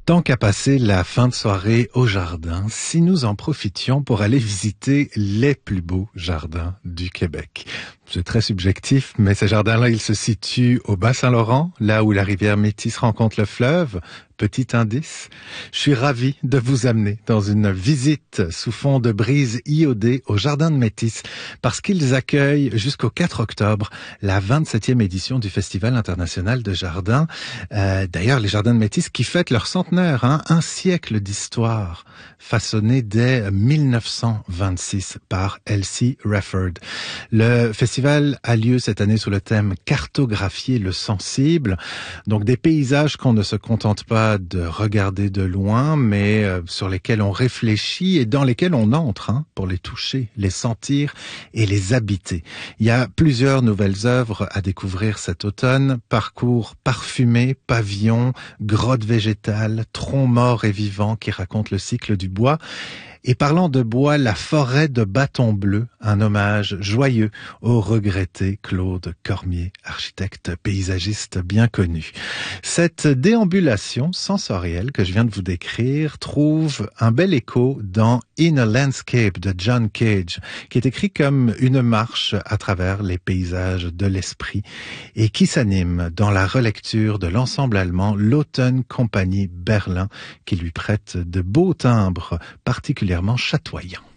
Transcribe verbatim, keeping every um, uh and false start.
Tant qu'à passer la fin de soirée au jardin, si nous en profitions pour aller visiter les plus beaux jardins du Québec. C'est très subjectif, mais ces jardins-là, ils se situent au Bas-Saint-Laurent, là où la rivière Métis rencontre le fleuve. Petit indice, je suis ravi de vous amener dans une visite sous fond de brise iodée au Jardin de Métis, parce qu'ils accueillent jusqu'au quatre octobre la vingt-septième édition du Festival international de jardins. Euh, d'ailleurs, les Jardins de Métis qui fêtent leur centenaire, hein, un siècle d'histoire, façonné dès mille neuf cent vingt-six par Elsie Rafford. Le festival a lieu cette année sous le thème « Cartographier le sensible », donc des paysages qu'on ne se contente pas de regarder de loin, mais euh, sur lesquels on réfléchit et dans lesquels on entre, hein, pour les toucher, les sentir et les habiter. Il y a plusieurs nouvelles œuvres à découvrir cet automne. Parcours parfumé, pavillons, grottes végétales, troncs morts et vivants qui racontent le cycle du bois. Et parlant de bois, la forêt de Bâton Bleu, un hommage joyeux au regretté Claude Cormier, architecte paysagiste bien connu. Cette déambulation sensorielle que je viens de vous décrire trouve un bel écho dans In a Landscape de John Cage, qui est écrit comme une marche à travers les paysages de l'esprit et qui s'anime dans la relecture de l'ensemble allemand l'Automne Compagnie Berlin, qui lui prête de beaux timbres particulièrement chatoyants.